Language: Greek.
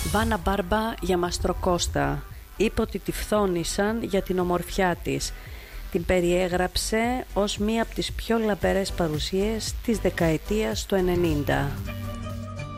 Βάνα Μπάρμπα για Μαστροκώστα. Είπε ότι τη φθόνησαν για την ομορφιά της. Την περιέγραψε ως μία από τις πιο λαμπερές παρουσίες της δεκαετίας του 90.